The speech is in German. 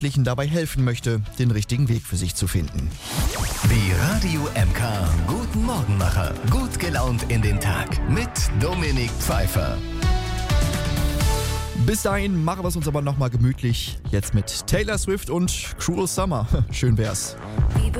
Jugendlichen dabei helfen möchte, den richtigen Weg für sich zu finden. Die Radio MK Guten Morgenmacher. Gut gelaunt in den Tag mit Dominik Pfeiffer. Bis dahin machen wir es uns aber nochmal gemütlich. Jetzt mit Taylor Swift und Cruel Summer. Schön wär's.